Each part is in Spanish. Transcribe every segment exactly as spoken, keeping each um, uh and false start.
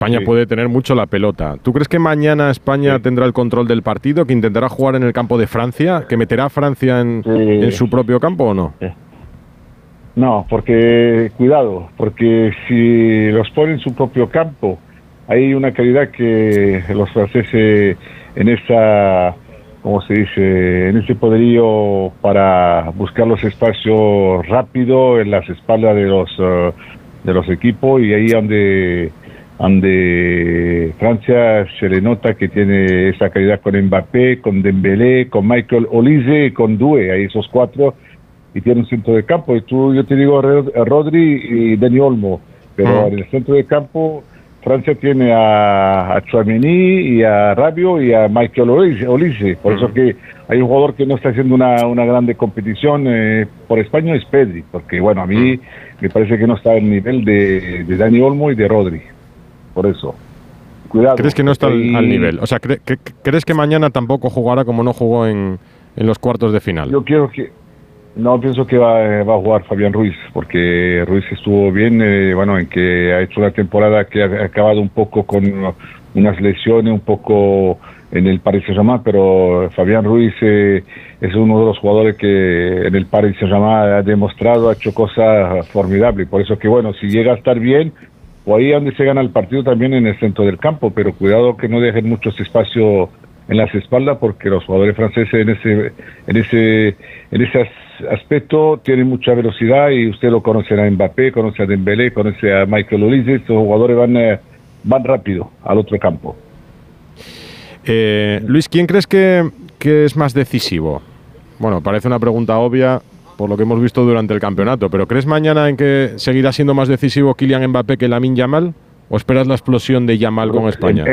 España Sí. puede tener mucho la pelota. ¿Tú crees que mañana España Sí. tendrá el control del partido, que intentará jugar en el campo de Francia, que meterá a Francia en, Sí. en su propio campo o no? No, porque, cuidado, porque si los ponen en su propio campo, hay una calidad que los franceses en esa, ¿cómo se dice?, en ese poderío para buscar los espacios rápido en las espaldas de los uh, de los equipos, y ahí donde donde Francia se le nota que tiene esa calidad con Mbappé, con Dembélé, con Michael Olise y con Doué, ahí esos cuatro, y tiene un centro de campo. Y tú, yo te digo Rodri y Dani Olmo, pero Mm. en el centro de campo Francia tiene a, a Tchouaméni y a Rabiot y a Michael Olise, Olise. Por Mm. eso que hay un jugador que no está haciendo una, una grande competición eh, por España, es Pedri, porque bueno, a mí Mm. me parece que no está al nivel de, de Dani Olmo y de Rodri. Por eso, cuidado. ¿Crees que no está al, Y al nivel? O sea, cre- cre- ¿crees que mañana tampoco jugará como no jugó en, en los cuartos de final? Yo quiero que... No, pienso que va, va a jugar Fabián Ruiz, porque Ruiz estuvo bien, eh, bueno, en que ha hecho una temporada que ha acabado un poco con unas lesiones, un poco en el Paris Saint-Germain, pero Fabián Ruiz eh, es uno de los jugadores que en el Paris Saint-Germain ha demostrado, ha hecho cosas formidables. Por eso que, bueno, si llega a estar bien, o ahí es donde se gana el partido también en el centro del campo, pero cuidado que no dejen muchos espacios en las espaldas, porque los jugadores franceses en ese en ese en ese aspecto tienen mucha velocidad, y usted lo conoce a Mbappé, conoce a Dembélé, conoce a Michael Olise. Estos jugadores van eh, van rápido al otro campo. Eh, Luis, ¿quién crees que, que es más decisivo? Bueno, parece una pregunta obvia por lo que hemos visto durante el campeonato, pero ¿crees mañana en que seguirá siendo más decisivo Kylian Mbappé que Lamine Yamal? ¿O esperas la explosión de Yamal con España?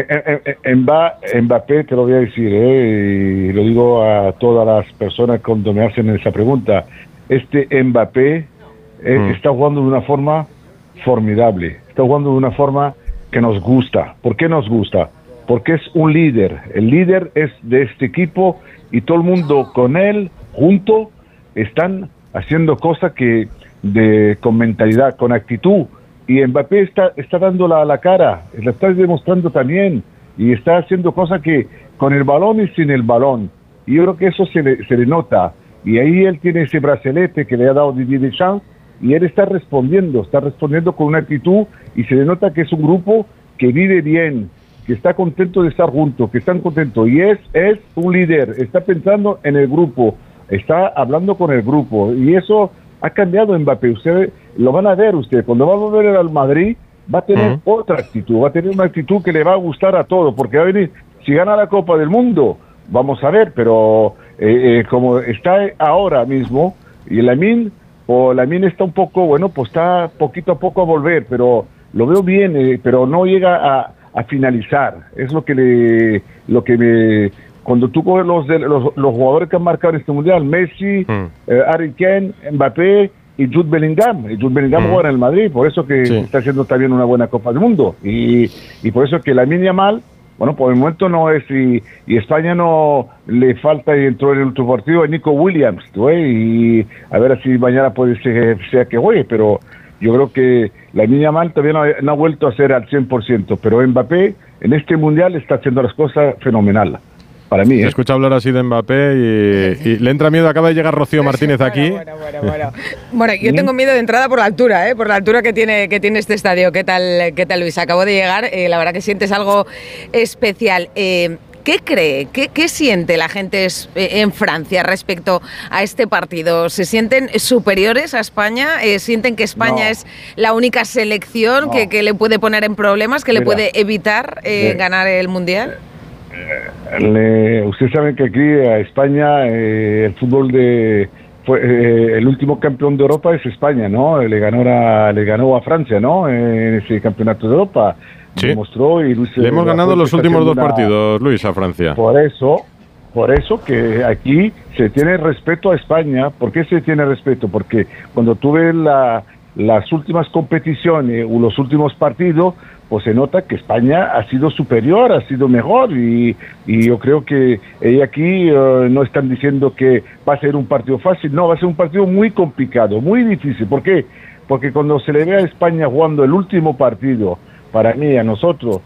Mbappé, te lo voy a decir, eh, y lo digo a todas las personas cuando me hacen esa pregunta. Este Mbappé eh, Mm. está jugando de una forma formidable, está jugando de una forma que nos gusta. ¿Por qué nos gusta? Porque es un líder, el líder es de este equipo, y todo el mundo con él, junto, están haciendo cosas que de, con mentalidad, con actitud. Y Mbappé está, está dando la, la cara, la está demostrando también, y está haciendo cosas que con el balón y sin el balón. Y yo creo que eso se le, se le nota. Y ahí él tiene ese bracelete que le ha dado Didier Deschamps, y él está respondiendo, está respondiendo con una actitud, y se le nota que es un grupo que vive bien, que está contento de estar juntos, que están contentos. Y es, es un líder, está pensando en el grupo, está hablando con el grupo, y eso ha cambiado Mbappé. Ustedes lo van a ver, ustedes cuando va a ver al Madrid va a tener uh-huh. otra actitud, va a tener una actitud que le va a gustar a todos, porque va a venir, si gana la Copa del Mundo, vamos a ver, pero eh, eh, como está ahora mismo, y Lamine, o Lamine está un poco, bueno, pues está poquito a poco a volver, pero lo veo bien, eh, pero no llega a, a finalizar. Es lo que le, lo que me, cuando tú coges los, de, los, los jugadores que han marcado en este mundial, Messi, mm. eh, Harry Kane, Mbappé y Jude Bellingham. Y Jude Bellingham mm. juega en el Madrid, por eso que sí. está haciendo también una buena Copa del Mundo. Y, y por eso que Lamine Yamal, bueno, por el momento no es, y, y España no le falta, y entró en el otro partido a Nico Williams, ¿tú, eh? Y a ver si mañana puede ser, sea que juegue, pero yo creo que Lamine Yamal todavía no, no ha vuelto a ser al cien por ciento, pero Mbappé en este mundial está haciendo las cosas fenomenal. Para mí, ¿eh? He escuchado hablar así de Mbappé y, y le entra miedo. Acaba de llegar Rocío Martínez aquí. Bueno, bueno, bueno, bueno. Bueno, yo tengo miedo de entrada por la altura, ¿eh? Por la altura que tiene, que tiene este estadio. ¿Qué tal, qué tal, Luis? Acabo de llegar. Eh, la verdad que sientes algo especial. Eh, ¿Qué cree? ¿Qué, ¿Qué siente la gente en Francia respecto a este partido? ¿Se sienten superiores a España? Eh, ¿Sienten que España no. es la única selección no. que, que le puede poner en problemas, que Mira, le puede evitar eh, ganar el Mundial? Le, usted sabe que aquí a España eh, el fútbol de fue eh, el último campeón de Europa es España, ¿no? Le ganó a, le ganó a Francia, ¿no? En ese campeonato de Europa. Sí. Demostró y Luis, le hemos ganado los últimos dos una, partidos, Luis, a Francia. Por eso, por eso que aquí se tiene respeto a España. ¿Por qué se tiene respeto? Porque cuando tuve la las últimas competiciones o los últimos partidos, pues se nota que España ha sido superior, ha sido mejor, y, y yo creo que eh, aquí uh, no están diciendo que va a ser un partido fácil, no, va a ser un partido muy complicado, muy difícil. ¿Por qué? Porque cuando se le ve a España jugando el último partido, para mí, a nosotros,